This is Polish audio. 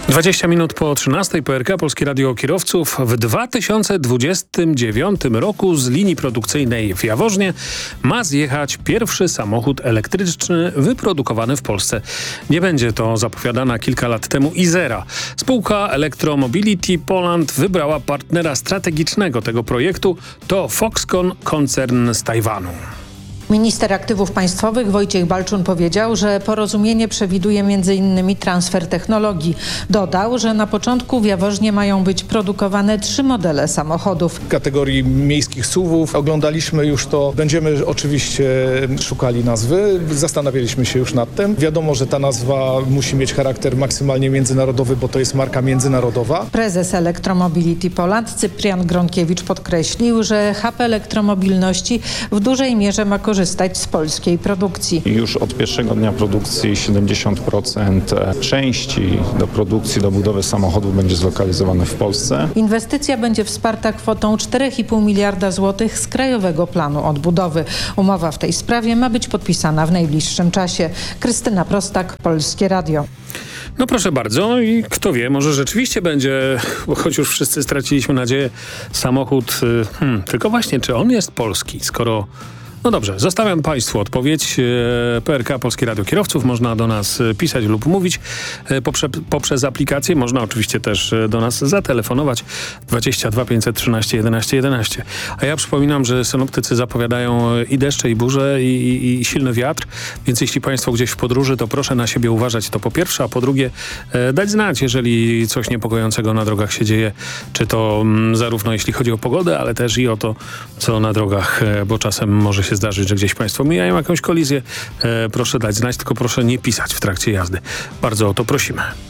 20 minut po 13:00 PRK Polskie Radio Kierowców. W 2029 roku z linii produkcyjnej w Jaworznie ma zjechać pierwszy samochód elektryczny wyprodukowany w Polsce. Nie będzie to zapowiadana kilka lat temu Izera. Spółka Electromobility Poland wybrała partnera strategicznego tego projektu. To Foxconn, koncern z Tajwanu. Minister Aktywów Państwowych Wojciech Balczun powiedział, że porozumienie przewiduje m.in. transfer technologii. Dodał, że na początku w Jaworznie mają być produkowane 3 modele samochodów. W kategorii miejskich SUV-ów oglądaliśmy już to. Będziemy oczywiście szukali nazwy. Zastanawialiśmy się już nad tym. Wiadomo, że ta nazwa musi mieć charakter maksymalnie międzynarodowy, bo to jest marka międzynarodowa. Prezes Electromobility Poland Cyprian Gronkiewicz podkreślił, że hub elektromobilności w dużej mierze ma korzystać z polskiej produkcji. Już od pierwszego dnia produkcji 70% części do produkcji, do budowy samochodów będzie zlokalizowane w Polsce. Inwestycja będzie wsparta kwotą 4,5 miliarda złotych z Krajowego Planu Odbudowy. Umowa w tej sprawie ma być podpisana w najbliższym czasie. Krystyna Prostak, Polskie Radio. No proszę bardzo i kto wie, może rzeczywiście będzie, bo choć już wszyscy straciliśmy nadzieję, samochód, tylko właśnie czy on jest polski, skoro... No dobrze, zostawiam Państwu odpowiedź. PRK Polskie Radio Kierowców. Można do nas pisać lub mówić poprzez aplikację. Można oczywiście też do nas zatelefonować 22 513 11 11. A ja przypominam, że synoptycy zapowiadają i deszcze, i burze, i silny wiatr. Więc jeśli Państwo gdzieś w podróży, to proszę na siebie uważać, to po pierwsze, a po drugie dać znać, jeżeli coś niepokojącego na drogach się dzieje. Czy to zarówno jeśli chodzi o pogodę, ale też i o to, co na drogach, bo czasem może się zdarzyć, że gdzieś Państwo mijają jakąś kolizję. Proszę dać znać, tylko proszę nie pisać w trakcie jazdy. Bardzo o to prosimy.